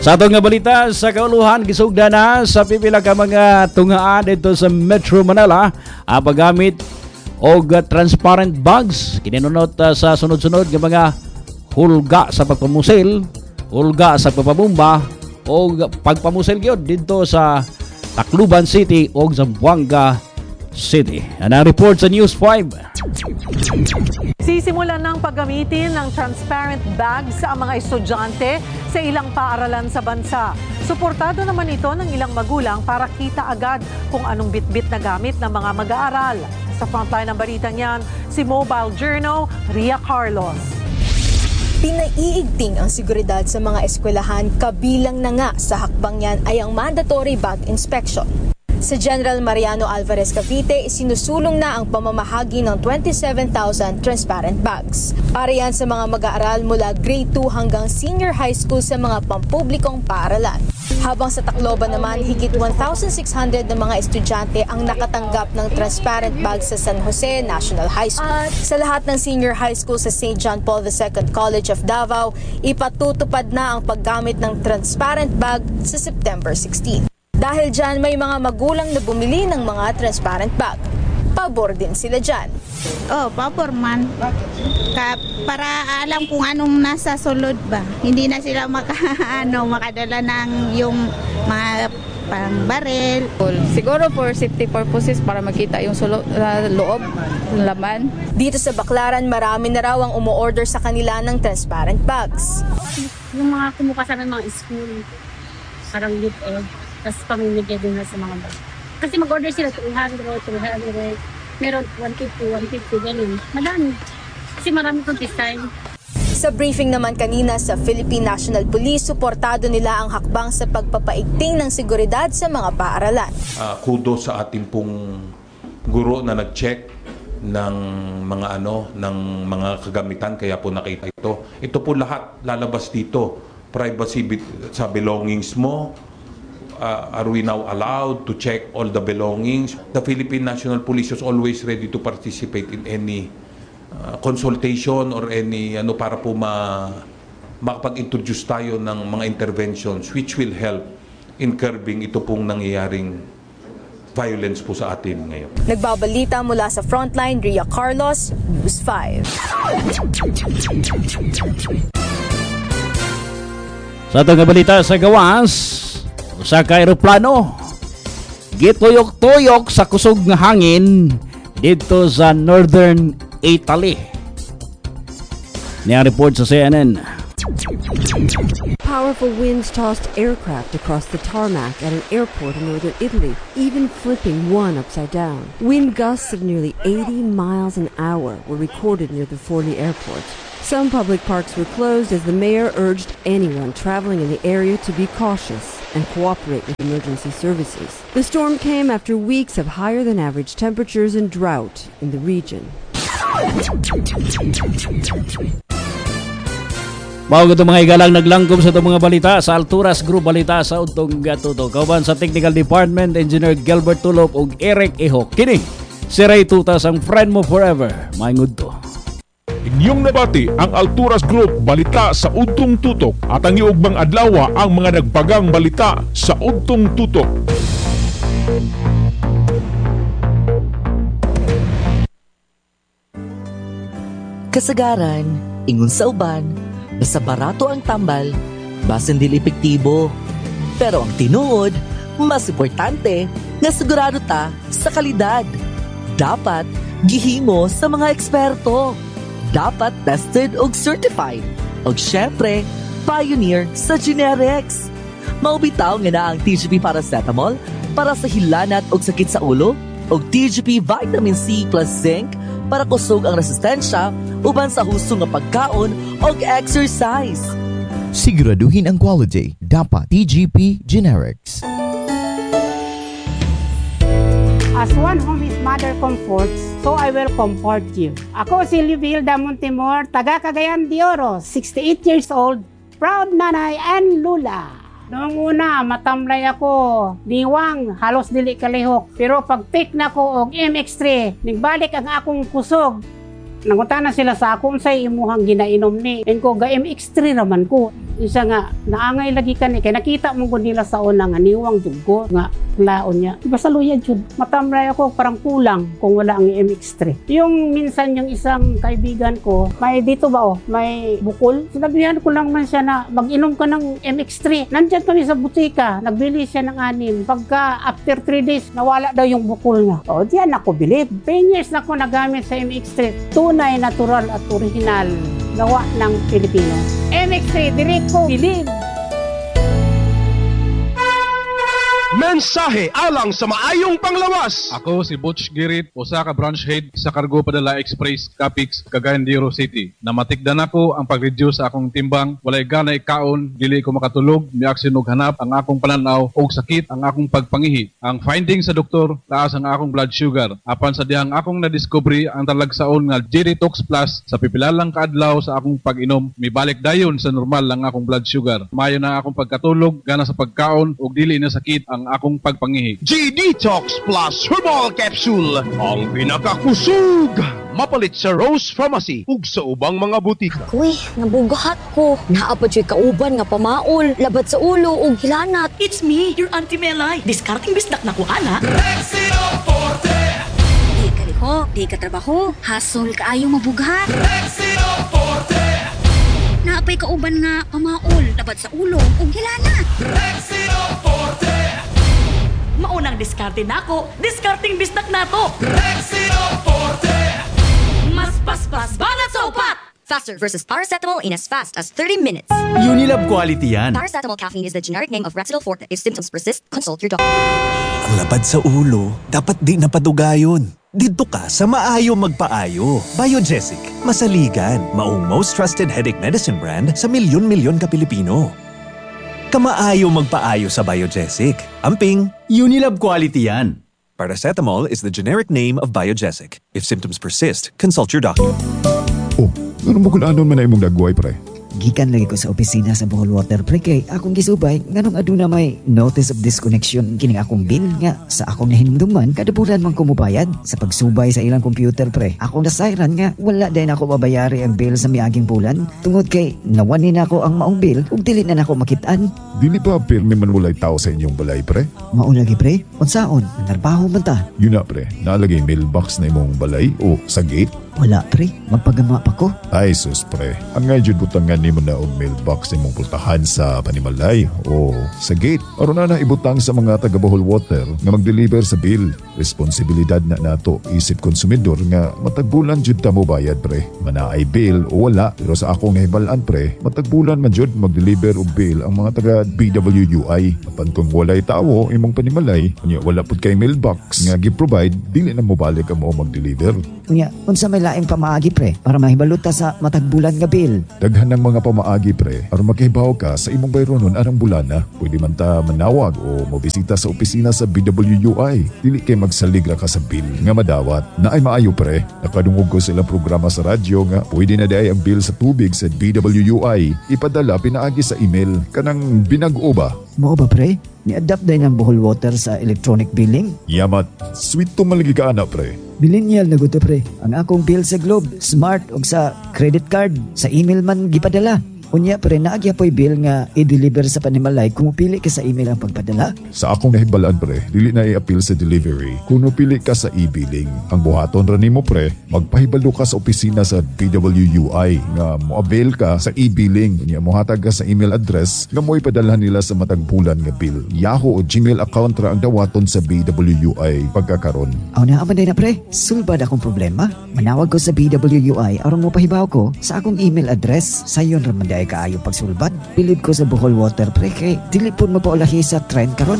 Sa atong nga balita sa kauluhan, gisugda na sa pipila ka mga tungaan dito sa Metro Manila ang paggamit og transparent bags. Kininunot sa sunod-sunod nga mga hulga sa pagpamusil, hulga sa pagpabumba o pagpamusil gyud dito sa Tacloban City o Zamboanga City. Ang report sa News 5. Sisimulan ng paggamitin ng transparent bags ang mga estudyante sa ilang paaralan sa bansa. Suportado naman ito ng ilang magulang para kita agad kung anong bitbit na gamit ng mga mag-aaral. Sa frontline ng balitang yan, si Mobile Journal, Ria Carlos. Pinaiigting ang seguridad sa mga eskwelahan, kabilang na nga sa hakbang yan ay ang mandatory bag inspection. Sa General Mariano Alvarez Cavite, isinusulong na ang pamamahagi ng 27,000 transparent bags. Para yan sa mga mag-aaral mula grade 2 hanggang senior high school sa mga pampublikong paaralan. Habang sa Tacloban naman, higit 1,600 na mga estudyante ang nakatanggap ng transparent bags sa San Jose National High School. Sa lahat ng senior high school sa St. John Paul II College of Davao, ipatutupad na ang paggamit ng transparent bag sa September 16. Dahil dyan, may mga magulang na bumili ng mga transparent bag. Pabor din sila dyan. Pabor man. Para alam kung anong nasa sulod ba. Hindi na sila makadala ng yung mga pang-baril. Siguro for safety purposes para makita yung loob, yung laman. Dito sa Baclaran, marami na raw ang umu-order sa kanila ng transparent bags. Yung mga kumuha sa mga school, parang lit-ed. Tapos pamimigay din na sa mga bag. Kasi mag-order sila 200, meron 150, ganun. Madami. Kasi marami kong design. Sa briefing naman kanina sa Philippine National Police, suportado nila ang hakbang sa pagpapaigting ng seguridad sa mga paaralan. Kudos sa ating pong guro na nag-check ng mga kagamitan, kaya po nakita ito. Ito po lahat lalabas dito. Privacy sa belongings mo. Are we now allowed to check all the belongings? The Philippine National Police is always ready to participate in any consultation or any para po makapag-introduce tayo ng mga interventions which will help in curbing ito pong nangyayaring violence po sa atin ngayon. Nagbabalita mula sa Frontline, Ria Carlos, News 5. Sa itong balita sa gawas, sa aeroplano gituyok-tuyok sa kusog nga hangin dito sa Northern Italy. Niya report sa CNN. Powerful winds tossed aircraft across the tarmac at an airport in northern Italy, even flipping one upside down. Wind gusts of nearly 80 miles an hour were recorded near the Forlì airport. Some public parks were closed as the mayor urged anyone traveling in the area to be cautious and cooperate with emergency services. The storm came after weeks of higher than average temperatures and drought in the region. Mao gito mga igalang naglangkom sa itong mga balita sa Alturas Group Balita sa Untong Gatuto. Kauban sa Technical Department, Engineer Gilbert Tulop ug Eric Ihok. Kini si Ray Tutas, ang friend mo forever. Maingod to. Inyong nabati ang Alturas Group Balita sa Untong Tutok at ang iugbang adlaw ang mga nagpagang balita sa Untong Tutok. Kasagaran, ingon sa uban, basta barato ang tambal, basin dili epektibo. Pero ang tinuod, mas importante, nga sigurado ta sa kalidad. Dapat gihimo sa mga eksperto. Dapat tested o certified. O syempre, pioneer sa generics. Maubitaw nga na ang TGP Paracetamol para sa hilanat o sakit sa ulo o TGP Vitamin C plus Zinc para kusog ang resistensya uban sa husto nga pagkaon o exercise. Siguraduhin ang quality. Dapat TGP Generics. As one home is mother comforts, so I will comfort you. Ako si Livilda Montemor, taga Cagayan de Oro, 68 years old, proud nanay and lula. Noong una, matamlay ako, diwang, halos dili kalihok. Pero pag pick na ko og MX3, nagbalik ang akong kusog. Nanguta na sila sa akong sa imuhang ginainom ni. And ko, ga MX3 naman ko. isa nga naangay lagi kani kay nakita mo gud nila sa una nga niwang jud ko nga laon niya. Diba sa luya jud matamray ako parang kulang kung wala ang MX3. Yung minsan yung isang kaibigan ko, may dito ba may bukol. Sinabihan ko lang man siya na mag-inom ka ng MX3. Nandiyan kami sa butika, nagbili siya ng 6. Pagka after 3 days, nawala daw yung bukol niya. Diyan ako bilib. 10 years na ako nagamit sa MX3. Tunay, natural at original. Gawa ng Pilipino. MX3, direct ko bilib. Mensahe alang sa maayong panglawas. Ako si Butch Girit, usa ka branch head sa Cargo Padala Express Capix, Cagayan de Oro City. Namatikdan ako ang pag-reduce sa akong timbang, walay ganay kaon, dili ko makatulog, miaksin og hanap ang akong pananaw og sakit ang akong pagpangihi. Ang finding sa doktor, taas ang akong blood sugar. Apan sa dihang akong nadiscovery ang talagsaon nga G-Detox Plus sa pipilalang kaadlaw sa akong pag-inom, mibalik dayon sa normal ang akong blood sugar. Mayo na akong pagkatulog, gana sa pagkaon ug dili na sakit ang akong pagpangihi. G-Detox Plus Herbal Capsule, ang pinakakusog. Mapalit sa Rose Pharmacy ug sa ubang mga butika. Uy, nabugahat ko. Naapad siya kauban nga pamaol, labat sa ulo ug hilanat. It's me, your Auntie Melay. Discarding bisdak na ko, ana. Rexino Forte. Di ka liho, di ka trabaho, hasol ka ayaw mabugahan. Rexino Forte. Naapay kauban nga pamaol, labat sa ulo ug hilanat. Rexino Forte. Maunang diskarte nako, discarding bisdak nato. Rexino Forte. Mas paspas banat sa upat. Faster versus paracetamol in as fast as 30 minutes. Unilab quality yan. Paracetamol caffeine is the generic name of Rexidol Forte. If symptoms persist, consult your doctor. Ang labad sa ulo, dapat di napadugayon. Dito ka sa Maayo Magpaayo. Biogesic, masaligan, maong most trusted headache medicine brand sa milyon-milyon ka Pilipino. Kamaayo magpaayo sa Biogesic. Amping, Unilab quality yan. Paracetamol is the generic name of Biogesic. If symptoms persist, consult your doctor. Oh, ano mo kung anon man na imong nagway, pre? Gikan lagi ko sa opisina sa Bohol Water pre kay akong gisubay nganong aduna may notice of disconnection kining akong bill nga sa akong nahinumduman kada bulan man ko mobayad sa pagsubay sa ilang computer pre. Akong nasayran nga wala din ako mabayari ang bill sa miaging bulan tungod kay nawani na ako ang maong bill ug dili na nako makitaan. Dili pa pirmi man walay tao sa inyong balay, pre? Mao lagi pre, unsaon narbaho man ta? Yun na, pre, nalagay mailbox na imong balay o sa gate? Wala pre, magpagama pa ko. Ay sus pre, ang nga jud butangan nimo na og mailbox imong pultahan sa panimalay o sa gate. Aron na ibutang sa mga taga Bohol Water nga mag-deliver sa bill. Responsibilidad na nato isip konsumidor nga matagbulan jud ta mo bayad pre. Manaay bill o wala, pero sa akong nahibalan pre, matagbulan man jud mag-deliver og bill ang mga taga BWUI. Apan kung walay tawo imong panimalay, unya wala pud kay mailbox nga gi-provide, dili na mo balik ang mo mag-deliver. Unya, unsa may laing pamaagi pre para mahibaluta sa matagbulan nga bill? Daghan ng mga pamaagi pre aron makahibaw ka sa imong bayronon arang bulana. Pwede man ta manawag o mobisita sa opisina sa BWUI. Dili kay magsalig ra ka sa bill nga madawat. Naay maayo pre, nakadungog ko sila programa sa radyo nga pwede na diay ang bill sa tubig sa BWUI ipadala pinaagi sa email kanang binag-o ba? Mao ba pre? Ni-adapt din ang Bohol Water sa electronic billing? Yamat, sweet to malagi ka na pre. Millennial na guto pre. Ang akong bill sa Globe, Smart o sa credit card, sa email man gipadala. Unya pre, naagyapoy bill nga i-deliver sa panimalay kung pili ka sa email ang pagpadala. Sa akong nahibalaan pre, dili na i-appeal sa delivery kung pili ka sa e-billing. Ang buhaton ra nimo pre, magpahibalo ka sa opisina sa BWUI nga mo-avail ka sa e-billing. Unya mohatag ka sa email address nga mo ipadala nila sa matagbulan nga bill. Yahoo o Gmail account ra ang dawaton sa BWUI pagkakaron. Aw na aman na pre, sulbad akong problema. Manawag ko sa BWUI aron mo pahibaw ko sa akong email address. Sayon ra man kaayo pagsulbad. Bilib ko sa Bohol Water pre kay dili pud mapaulahi sa trend karon.